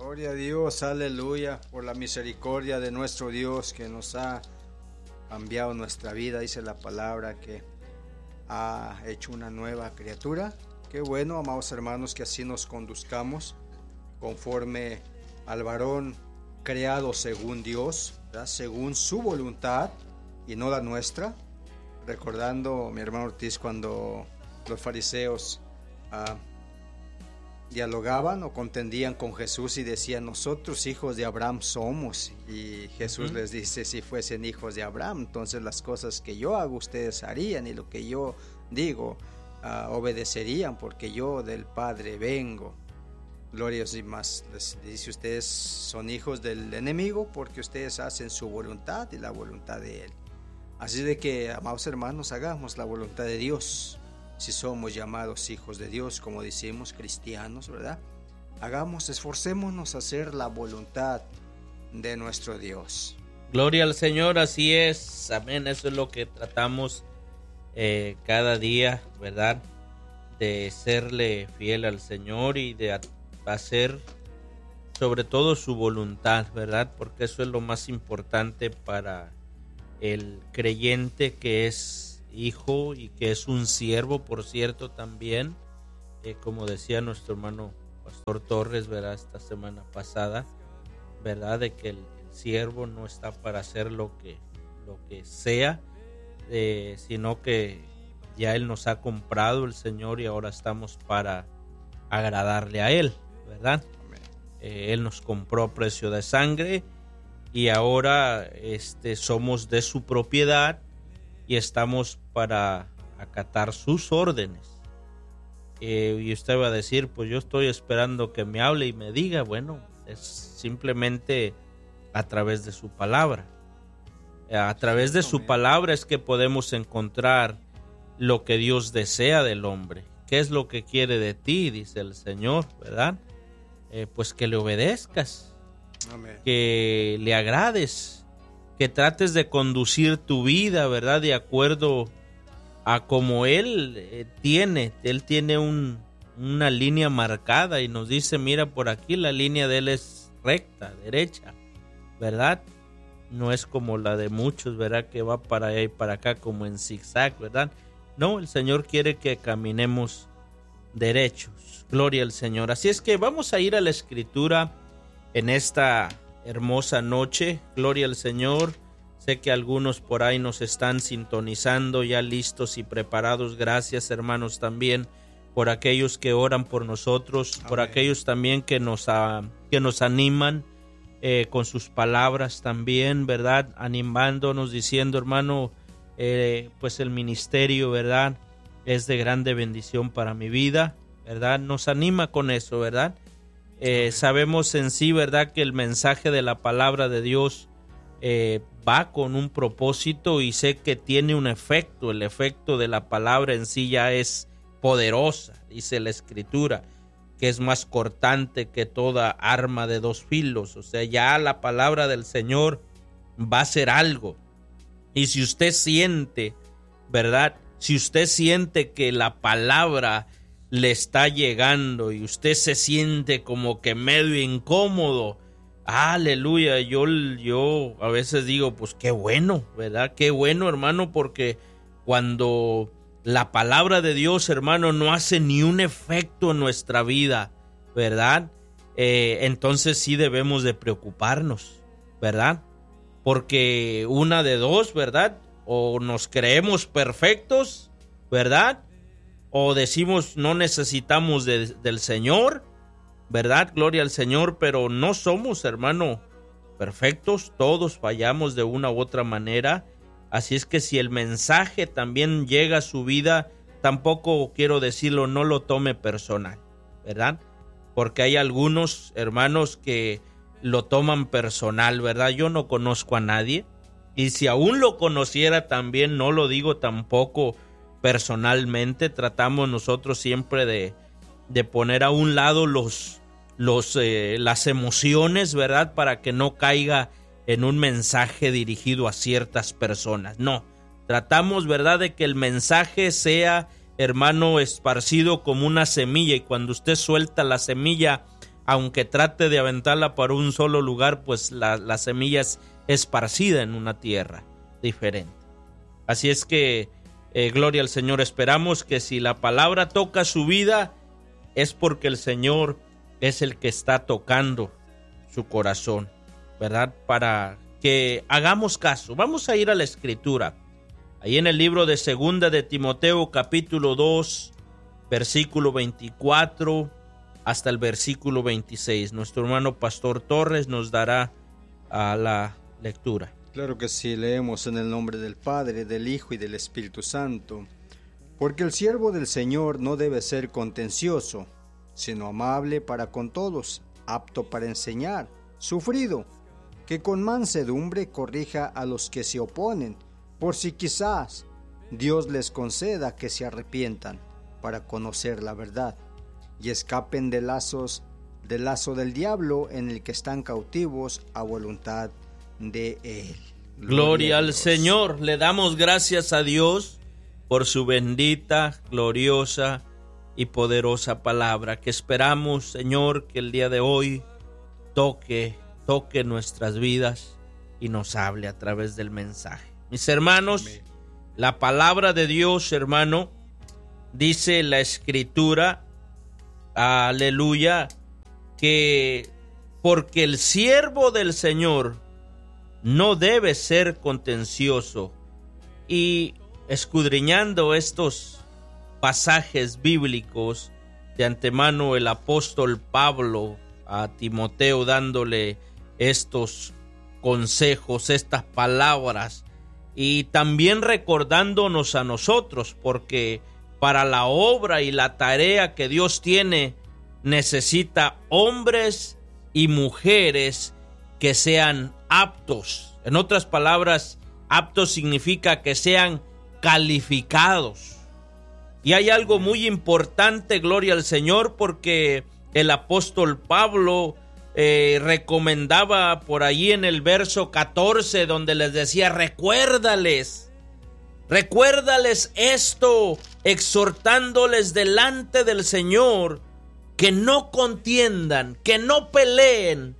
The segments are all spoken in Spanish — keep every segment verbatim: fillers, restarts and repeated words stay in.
Gloria a Dios, aleluya, por la misericordia de nuestro Dios que nos ha cambiado nuestra vida. Dice la palabra que ha hecho una nueva criatura. Qué bueno, amados hermanos, que así nos conduzcamos conforme al varón creado según Dios, ¿verdad? Según su voluntad y no la nuestra. Recordando, mi hermano Ortiz, cuando los fariseos uh, dialogaban o contendían con Jesús y decían: nosotros hijos de Abraham somos, y Jesús uh-huh. les dice: si fuesen hijos de Abraham, entonces las cosas que yo hago ustedes harían, y lo que yo digo uh, obedecerían, porque yo del Padre vengo. Gloria y más, les dice: ustedes son hijos del enemigo porque ustedes hacen su voluntad y la voluntad de él. Así de que, amados hermanos, hagamos la voluntad de Dios. Si somos llamados hijos de Dios, como decimos, cristianos, ¿verdad? Hagamos, esforcémonos a hacer la voluntad de nuestro Dios. Gloria al Señor, así es, amén. Eso es lo que tratamos eh, cada día, ¿verdad? De serle fiel al Señor y de hacer sobre todo su voluntad, ¿verdad? Porque eso es lo más importante para el creyente, que es hijo y que es un siervo, por cierto, también, eh, como decía nuestro hermano Pastor Torres, ¿verdad? Esta semana pasada, ¿verdad? De que el, el siervo no está para hacer lo que, lo que sea, eh, sino que ya Él nos ha comprado, el Señor, y ahora estamos para agradarle a Él, ¿verdad? Eh, Él nos compró a precio de sangre y ahora este, somos de su propiedad y estamos para acatar sus órdenes. Eh, y usted va a decir: pues yo estoy esperando que me hable y me diga. Bueno, es simplemente a través de su palabra. A través de su palabra es que podemos encontrar lo que Dios desea del hombre. ¿Qué es lo que quiere de ti? Dice el Señor, ¿verdad? Eh, pues que le obedezcas, Amén. Que le agrades, que trates de conducir tu vida, ¿verdad? De acuerdo a como Él eh, tiene. Él tiene un, una línea marcada y nos dice: mira, por aquí la línea de Él es recta, derecha, ¿verdad? No es como la de muchos, ¿verdad? Que va para allá y para acá como en zigzag, ¿verdad? No, el Señor quiere que caminemos derechos. Gloria al Señor. Así es que vamos a ir a la Escritura en esta hermosa noche. Gloria al Señor. Sé que algunos por ahí nos están sintonizando, ya listos y preparados. Gracias, hermanos, también por aquellos que oran por nosotros, Amén. Por aquellos también que nos, uh, que nos animan eh, con sus palabras también, ¿verdad? Animándonos, diciendo: hermano, eh, pues el ministerio, ¿verdad?, es de grande bendición para mi vida, ¿verdad? Nos anima con eso, ¿verdad? Eh, sabemos en sí, ¿verdad?, que el mensaje de la palabra de Dios eh, va con un propósito, y sé que tiene un efecto. El efecto de la palabra en sí ya es poderosa. Dice la Escritura que es más cortante que toda arma de dos filos. O sea, ya la palabra del Señor va a ser algo. Y si usted siente, ¿verdad?, si usted siente que la palabra le está llegando y usted se siente como que medio incómodo, aleluya, yo, yo a veces digo: pues qué bueno, ¿verdad? Qué bueno, hermano, porque cuando la palabra de Dios, hermano, no hace ni un efecto en nuestra vida, ¿verdad? Eh, entonces sí debemos de preocuparnos, ¿verdad? Porque una de dos, ¿verdad? O nos creemos perfectos, ¿verdad? O decimos: no necesitamos de, del Señor, ¿verdad? Gloria al Señor, pero no somos, hermano, perfectos. Todos fallamos de una u otra manera. Así es que si el mensaje también llega a su vida, tampoco, quiero decirlo, no lo tome personal, ¿verdad? Porque hay algunos hermanos que lo toman personal, ¿verdad? Yo no conozco a nadie. Y si aún lo conociera también, no lo digo tampoco personalmente. Tratamos nosotros siempre de, de poner a un lado los, los, eh, las emociones, ¿verdad? Para que no caiga en un mensaje dirigido a ciertas personas. No, tratamos, ¿verdad?, de que el mensaje sea, hermano, esparcido como una semilla. Y cuando usted suelta la semilla aunque trate de aventarla para un solo lugar, pues la, la semilla es esparcida en una tierra diferente. Así es que, eh, gloria al Señor, esperamos que si la palabra toca su vida, es porque el Señor es el que está tocando su corazón, ¿verdad? Para que hagamos caso. Vamos a ir a la Escritura. Ahí en el libro de Segunda de Timoteo, capítulo dos, versículo veinticuatro hasta el versículo veintiséis. Nuestro hermano Pastor Torres nos dará a la lectura. Claro que sí, leemos en el nombre del Padre, del Hijo y del Espíritu Santo. Porque el siervo del Señor no debe ser contencioso, sino amable para con todos, apto para enseñar, sufrido, que con mansedumbre corrija a los que se oponen, por si quizás Dios les conceda que se arrepientan para conocer la verdad y escapen de lazos, del lazo del diablo en el que están cautivos a voluntad de Él. Gloria, Gloria al Señor. Le damos gracias a Dios por su bendita, gloriosa y poderosa palabra, que esperamos, Señor, que el día de hoy toque, toque nuestras vidas y nos hable a través del mensaje. Mis hermanos, amén. La palabra de Dios, hermano, dice la Escritura, aleluya, que porque el siervo del Señor no debe ser contencioso. Y escudriñando estos pasajes bíblicos, de antemano el apóstol Pablo a Timoteo dándole estos consejos, estas palabras, y también recordándonos a nosotros, porque para la obra y la tarea que Dios tiene necesita hombres y mujeres que sean aptos. En otras palabras, aptos significa que sean calificados. Y hay algo muy importante, gloria al Señor, porque el apóstol Pablo eh, recomendaba por allí en el verso catorce, donde les decía: recuérdales, recuérdales esto, exhortándoles delante del Señor, que no contiendan, que no peleen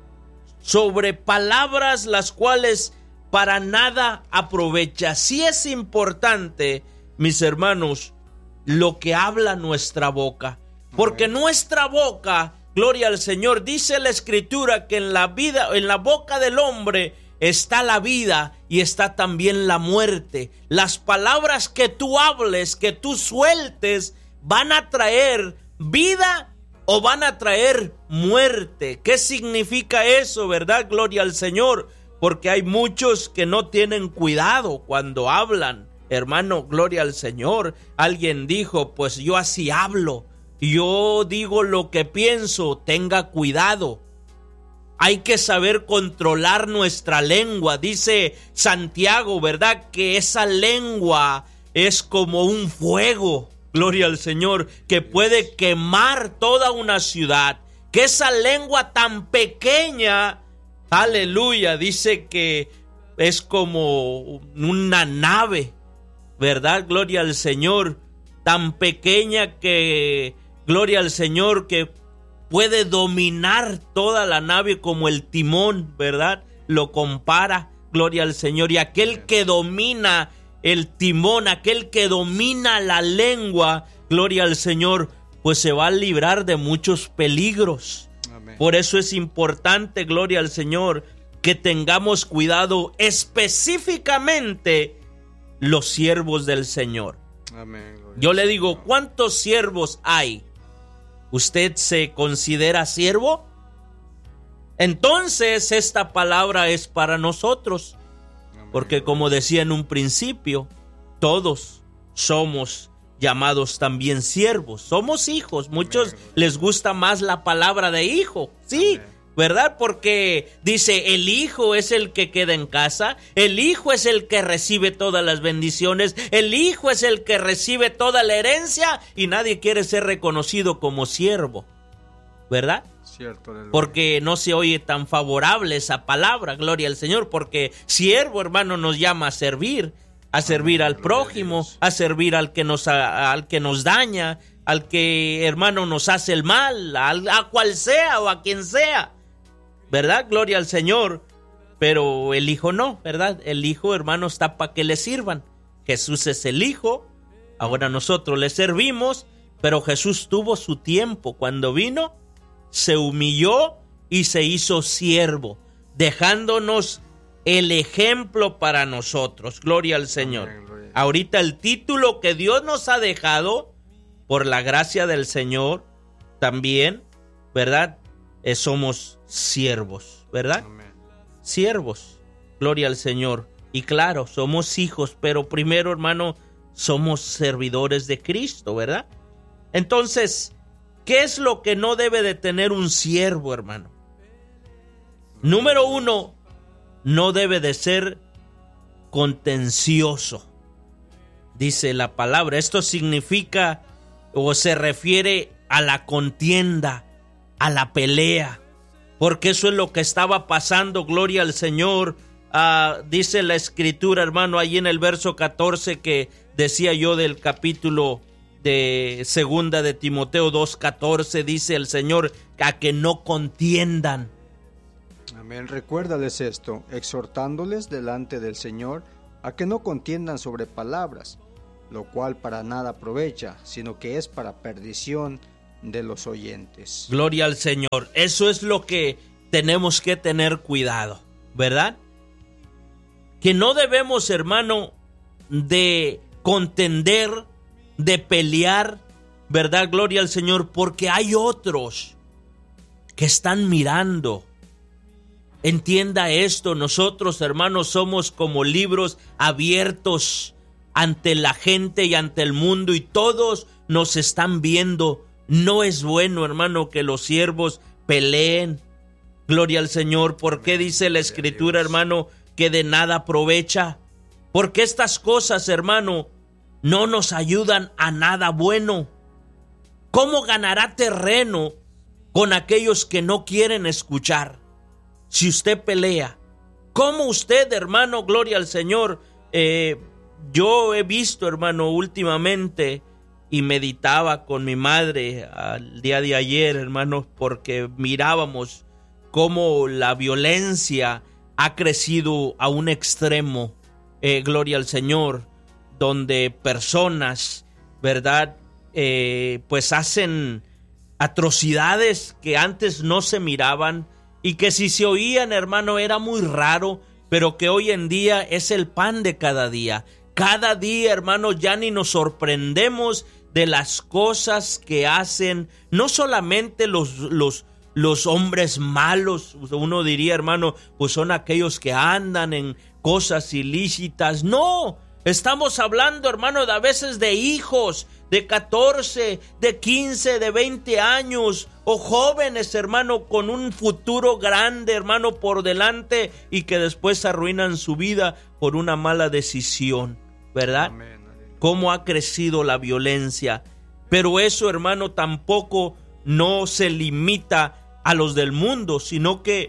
sobre palabras las cuales para nada aprovecha. Sí es importante, mis hermanos, lo que habla nuestra boca, porque nuestra boca, gloria al Señor, dice la Escritura que en la vida, en la boca del hombre está la vida y está también la muerte. Las palabras que tú hables, que tú sueltes, van a traer vida o van a traer muerte. ¿Qué significa eso, verdad? Gloria al Señor. Porque hay muchos que no tienen cuidado cuando hablan. Hermano, gloria al Señor. Alguien dijo: pues yo así hablo, yo digo lo que pienso. Tenga cuidado. Hay que saber controlar nuestra lengua. Dice Santiago, ¿verdad?, que esa lengua es como un fuego, gloria al Señor, que puede quemar toda una ciudad. Que esa lengua tan pequeña, aleluya, dice que es como una nave, ¿verdad? Gloria al Señor, tan pequeña que, gloria al Señor, que puede dominar toda la nave como el timón, ¿verdad? Lo compara, gloria al Señor. Y aquel que domina el timón, aquel que domina la lengua, gloria al Señor, pues se va a librar de muchos peligros. Amén. Por eso es importante, gloria al Señor, que tengamos cuidado específicamente los siervos del Señor. Amén. Yo le digo, ¿cuántos siervos hay? ¿Usted se considera siervo? Entonces esta palabra es para nosotros. Amén. Porque como decía en un principio, todos somos llamados también siervos. Somos hijos. Muchos Amén. Les gusta más la palabra de hijo. Sí, Amén. ¿Verdad? Porque dice, el hijo es el que queda en casa, el hijo es el que recibe todas las bendiciones, el hijo es el que recibe toda la herencia, y nadie quiere ser reconocido como siervo, ¿verdad? Cierto, porque no se oye tan favorable esa palabra, gloria al Señor, porque siervo, hermano, nos llama a servir, a servir Amén. Al prójimo, a servir al que nos, a, al que nos daña, al que, hermano, nos hace el mal, a, a cual sea o a quien sea, ¿verdad? Gloria al Señor. Pero el Hijo no, ¿verdad? El Hijo, hermano, está para que le sirvan. Jesús es el Hijo, ahora nosotros le servimos, pero Jesús tuvo su tiempo. Cuando vino, se humilló y se hizo siervo, dejándonos el ejemplo para nosotros. Gloria al Señor. Amén, gloria. Ahorita el título que Dios nos ha dejado, por la gracia del Señor, también, ¿verdad? Eh, somos siervos, ¿verdad? Amén. Siervos, gloria al Señor. Y claro, somos hijos, pero primero, hermano, somos servidores de Cristo, ¿verdad? Entonces, ¿qué es lo que no debe de tener un siervo, hermano? Número uno, no debe de ser contencioso. Dice la palabra, esto significa o se refiere a la contienda, a la pelea, porque eso es lo que estaba pasando, gloria al Señor. Uh, dice la escritura, hermano, ahí en el verso catorce que decía yo del capítulo de segunda de Timoteo dos catorce, dice el Señor, a que no contiendan. Amén. Recuérdales esto, exhortándoles delante del Señor a que no contiendan sobre palabras, lo cual para nada aprovecha, sino que es para perdición de los oyentes. Gloria al Señor. Eso es lo que tenemos que tener cuidado, ¿verdad? Que no debemos, hermano, de contender, de pelear, ¿verdad? Gloria al Señor, porque hay otros que están mirando. Entienda esto, nosotros, hermanos, somos como libros abiertos ante la gente y ante el mundo, y todos nos están viendo. No es bueno, hermano, que los siervos peleen. Gloria al Señor. ¿Por qué dice la Escritura, hermano, que de nada aprovecha? Porque estas cosas, hermano, no nos ayudan a nada bueno. ¿Cómo ganará terreno con aquellos que no quieren escuchar? Si usted pelea, ¿cómo usted, hermano, gloria al Señor? Eh, yo he visto, hermano, últimamente, y meditaba con mi madre al día de ayer, hermano, porque mirábamos cómo la violencia ha crecido a un extremo, eh, gloria al Señor, donde personas, ¿verdad? Eh, pues hacen atrocidades que antes no se miraban y que si se oían, hermano, era muy raro, pero que hoy en día es el pan de cada día. Cada día, hermano, ya ni nos sorprendemos de las cosas que hacen, no solamente los, los, los hombres malos, uno diría, hermano, pues son aquellos que andan en cosas ilícitas. No, estamos hablando, hermano, de a veces de hijos de catorce, de quince, de veinte años, o jóvenes, hermano, con un futuro grande, hermano, por delante, y que después arruinan su vida por una mala decisión, ¿verdad? Amén. Cómo ha crecido la violencia. Pero eso, hermano, tampoco no se limita a los del mundo, sino que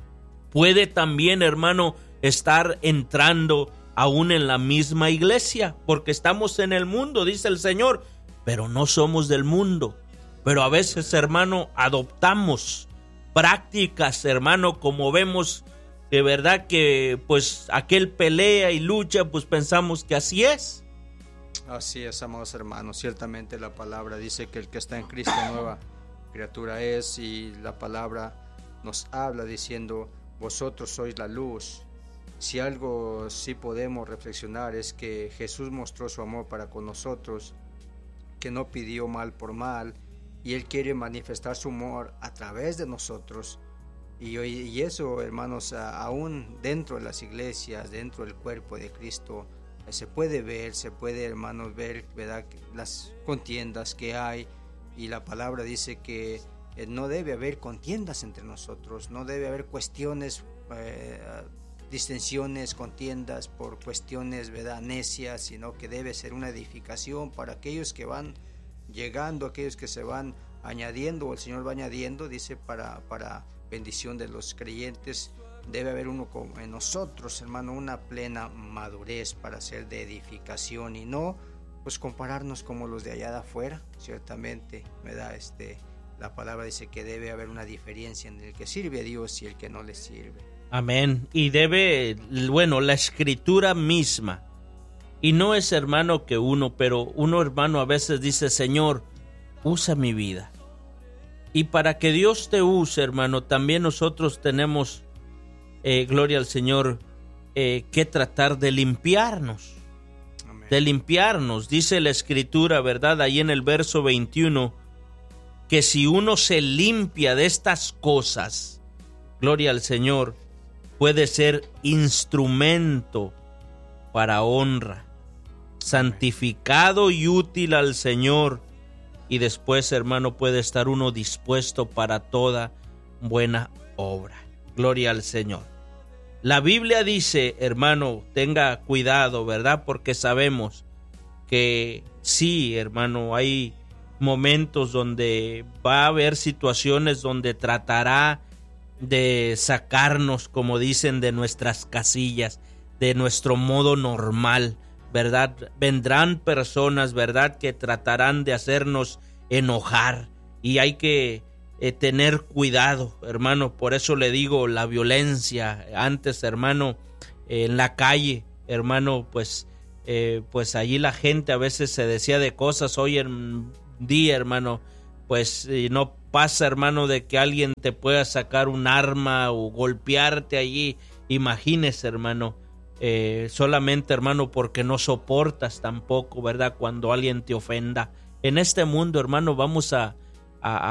puede también, hermano, estar entrando aún en la misma iglesia, porque estamos en el mundo, dice el Señor, pero no somos del mundo. Pero a veces, hermano, adoptamos prácticas, hermano, como vemos de verdad que pues aquel pelea y lucha, pues pensamos que así es. Así es, amados hermanos, ciertamente la palabra dice que el que está en Cristo nueva criatura es, y la palabra nos habla diciendo, vosotros sois la luz. Si algo sí podemos reflexionar es que Jesús mostró su amor para con nosotros, que no pidió mal por mal, y Él quiere manifestar su amor a través de nosotros. Y, y eso, hermanos, aún dentro de las iglesias, dentro del cuerpo de Cristo, se puede ver, se puede, hermanos, ver, ¿verdad?, las contiendas que hay, y la palabra dice que eh, no debe haber contiendas entre nosotros, no debe haber cuestiones, eh, distensiones, contiendas por cuestiones, ¿verdad?, necias, sino que debe ser una edificación para aquellos que van llegando, aquellos que se van añadiendo, o el Señor va añadiendo, dice, para, para bendición de los creyentes. Debe haber uno como en nosotros, hermano, una plena madurez para ser de edificación, y no pues compararnos como los de allá de afuera. Ciertamente, ¿verdad? Este, la palabra dice que debe haber una diferencia en el que sirve a Dios y el que no le sirve. Amén. Y debe, bueno, la escritura misma, y no es, hermano, que uno, pero uno, hermano, a veces dice: Señor, usa mi vida. Y para que Dios te use, hermano, también nosotros tenemos, eh, gloria al Señor, eh, que tratar de limpiarnos. Amén. De limpiarnos. Dice la escritura, ¿verdad? Ahí en el verso veintiuno, que si uno se limpia de estas cosas, gloria al Señor, puede ser instrumento para honra, santificado y útil al Señor. Y después, hermano, puede estar uno dispuesto para toda buena obra. Gloria al Señor. La Biblia dice, hermano, tenga cuidado, ¿verdad? Porque sabemos que sí, hermano, hay momentos donde va a haber situaciones donde tratará de sacarnos, como dicen, de nuestras casillas, de nuestro modo normal, ¿verdad? Vendrán personas, ¿verdad?, que tratarán de hacernos enojar, y hay que eh, tener cuidado, hermano. Por eso le digo, la violencia antes, hermano, eh, en la calle, hermano, pues, eh, pues allí la gente a veces se decía de cosas. Hoy en día, hermano, pues eh, no pasa, hermano, de que alguien te pueda sacar un arma o golpearte allí. Imagínese, hermano, Eh, solamente, hermano, porque no soportas tampoco, ¿verdad?, cuando alguien te ofenda. En este mundo, hermano, vamos a, a,